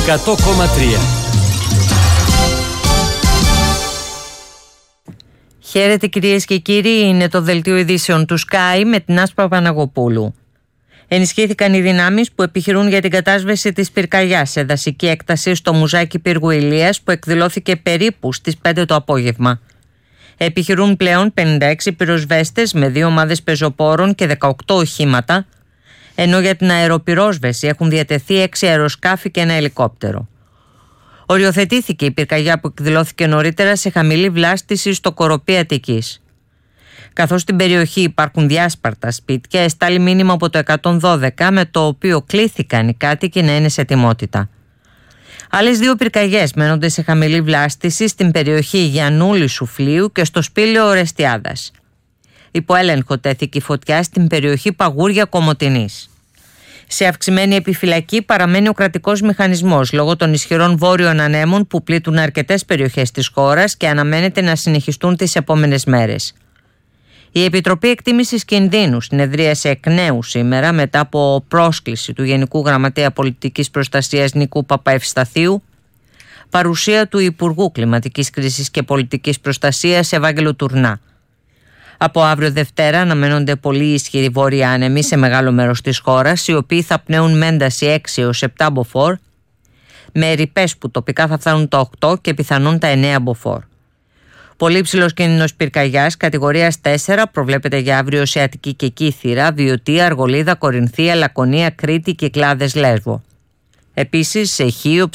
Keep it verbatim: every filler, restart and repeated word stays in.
εκατό κόμμα τρία. Χαίρετε κυρίες και κύριοι, είναι το δελτίο ειδήσεων του Sky με την Άσπα Παναγοπούλου. Ενισχύθηκαν οι δυνάμεις που επιχειρούν για την κατάσβεση της πυρκαγιάς σε δασική έκταση στο Μουζάκι Πύργου Ηλίας που εκδηλώθηκε περίπου στις πέντε το απόγευμα. Επιχειρούν πλέον πενήντα έξι πυροσβέστες με δύο ομάδες πεζοπόρων και δεκαοκτώ οχήματα, ενώ για την αεροπυρόσβεση έχουν διατεθεί έξι αεροσκάφη και ένα ελικόπτερο. Οριοθετήθηκε η πυρκαγιά που εκδηλώθηκε νωρίτερα σε χαμηλή βλάστηση στο Κοροπή Αττικής. Καθώς στην περιοχή υπάρχουν διάσπαρτα σπίτια, εστάλει μήνυμα από το εκατόν δώδεκα με το οποίο κλήθηκαν οι κάτοικοι να είναι σε ετοιμότητα. Άλλες δύο πυρκαγιές μένονται σε χαμηλή βλάστηση στην περιοχή Γιαννούλη Σουφλίου και στο Σπήλαιο Ορεστιάδας. Υπό έλεγχο τέθηκε η φωτιά στην περιοχή Παγούρια Κομοτηνής. Σε αυξημένη επιφυλακή παραμένει ο κρατικός μηχανισμός λόγω των ισχυρών βόρειων ανέμων που πλήττουν αρκετές περιοχές της χώρας και αναμένεται να συνεχιστούν τις επόμενες μέρες. Η Επιτροπή Εκτίμησης Κινδύνου συνεδρίασε εκ νέου σήμερα μετά από πρόσκληση του Γενικού Γραμματέα Πολιτικής Προστασίας Νίκου Παπαευσταθίου, παρουσία του Υπουργού Κλιματικής Κρίσης και Πολιτικής Προστασίας Ευάγγελου Τουρνά. Από αύριο Δευτέρα αναμένονται πολύ ισχυροί βόρειοι άνεμοι σε μεγάλο μέρος της χώρας, οι οποίοι θα πνέουν με ένταση έξι έως επτά μποφόρ, με ρηπές που τοπικά θα φτάνουν τα οκτώ και πιθανόν τα εννέα μποφόρ. Πολύ υψηλός κίνδυνος πυρκαγιάς κατηγορίας τέσσερα προβλέπεται για αύριο σε Αττική και Κύθυρα, Βιωτία, Αργολίδα, Κορινθία, Λακωνία, Κρήτη, Κυκλάδες, Λέσβο. Επίσης σε Χίο,